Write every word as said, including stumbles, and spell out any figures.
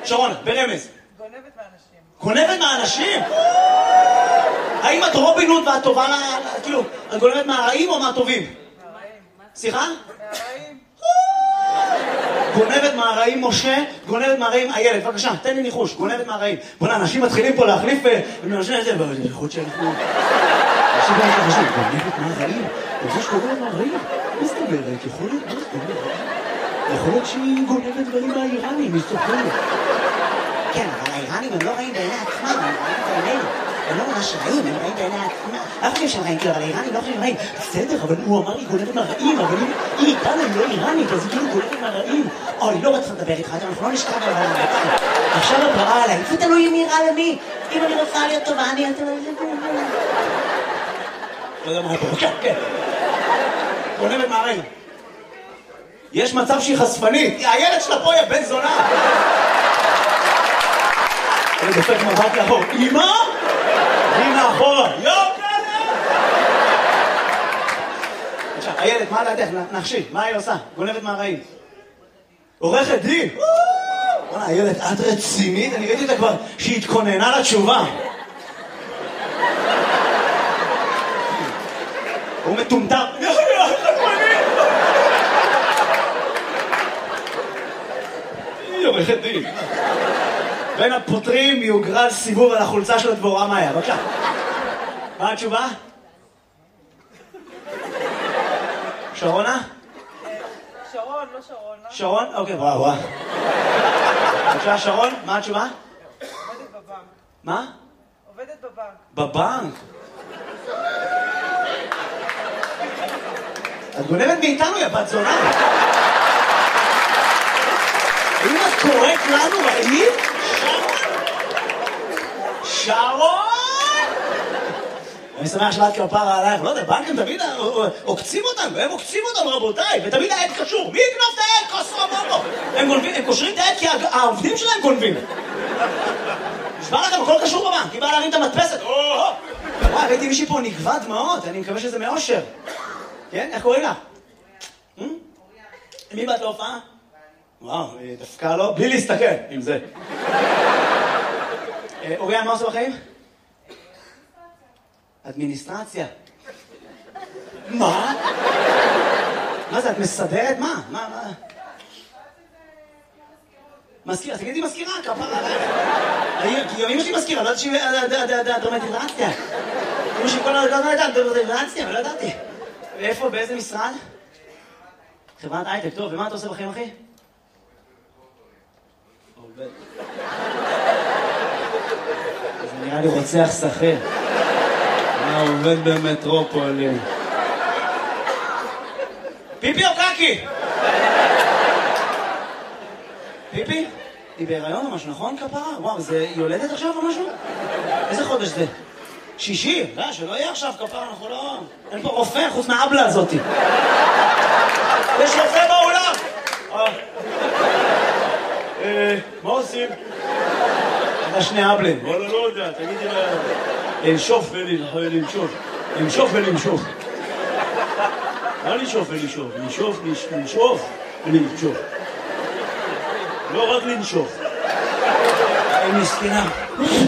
שרון, ברמז. גונבת מאנשים. גונבת מאנשים? האם את רובין הוד ואת טובה לה, כאילו, את גונבת מהרעים או מהטובים? מהרעים. סליחה? מהרעים. גונבת מהרעים משה, גונבת מהרעים איילת, בבקשה, תן לי ניחוש, גונבת מהרעים. בוא'נה, אנשים מתחילים פה להחליף ומאנשים את זה, יכול שאנחנו... אנשים באמת חושבים, גונבת מהרעים? זה שגונבת מהרעים? מה זאת אומרת? יכול להיות, מה זאת אומרת? יכול להיות שהיא גונבת דברים מהאיראנים, היא סופרת. כן, אבל האיראנים הם לא רעים בעיני עצמם, הם רעים בעינינו. הם לא ממש רעים, הם רעים בעיני עצמם. אנחנו חושבים שהם רעים, אבל האיראנים לא חושבים רעים. בסדר, אבל הוא אמר לי גונבת מהרעים, אבל היא איתנו, היא לא איראנית, אז היא כאילו גונבת מהרעים. אוי, לא רוצה לדבר איתך, אנחנו לא נשכב על הרעים. עכשיו את רעה עליי, זה תלוי מי רע למי. אם אני רוצה להיות טובה, אני... לא יודע מה פה, כן, כן. גונבת מהרעים. יש מצב שהיא חשפנית. הילד שלה פה יהיה בן זונה. אני דופק מבט לאחור. אמא? אמא אחורה. יו, כלב! עכשיו, הילד, מה דעתך? נחשי, מה היא עושה? גונבת מהרעים. עורכת דין. וואלה, הילד, את רצינית? אני ראיתי אותה כבר שהיא התכוננה לתשובה. הוא מטומטם. היא עורכת דין. בין הפותרים יוגרל סיבוב על החולצה של הדבורה מאיה. בבקשה. מה התשובה? שרונה? שרון, לא שרונה. שרון? אוקיי, וואו, וואו. בבקשה, שרון, מה התשובה? עובדת בבנק. מה? עובדת בבנק. בבנק? את גונבת מאיתנו, יא בת זונה. אם את קוראת לנו רעים? שרון! אני שמח שלאת כפרה עלייך, לא יודע, בנקים תמיד עוקצים אותנו, הם עוקצים אותנו רבותיי, ותמיד העד קשור. מי יקנוב את העד? כוסו אמרו. הם גונבים, הם קושרים את העד כי העובדים שלהם גונבים. נשמע לכם, הכל קשור בבנק, היא באה להרים את המדפסת. וואי, ראיתי מישהי פה נגבה דמעות, אני מקווה שזה מאושר. כן? איך קוראים לך? מי באת להופעה? וואו, דווקא לא, בלי להסתכל עם זה. אוריאן, מה עושה בחיים? אדמיניסטרציה. מה? מה זה, את מסדרת? מה? מה, מה? מזכירה, תגידי מזכירה, כפרה עלייך. כי אמא שלי מזכירה, לא ידעתי שהיא אדמיניסטרציה. אמא שלי כל הזמן הייתה אדמיניסטרציה, ולא ידעתי. ואיפה, באיזה משרד? חברת הייטק, טוב, ומה אתה עושה בחיים, אחי? עובד. זה נראה לי רוצח שכיר. מה עובד במטרופולין? פיפי או קקי? פיפי? היא בהיריון או משהו, נכון כפרה? וואו, זה יולדת עכשיו או משהו? איזה חודש זה? שישי? לא, שלא יהיה עכשיו כפרה, אנחנו לא... אין פה רופא חוץ מהאבלה הזאתי. יש רופא באולם! מה עושים? אתה שני אבלים. וואלה, לא יודע, תגידי לה... לנשוף ולנשוף. לנשוף ולנשוף. לא לנשוף ולנשוף. לנשוף, לנשוף ולנשוף. לא רק לנשוף. היא מסכנה.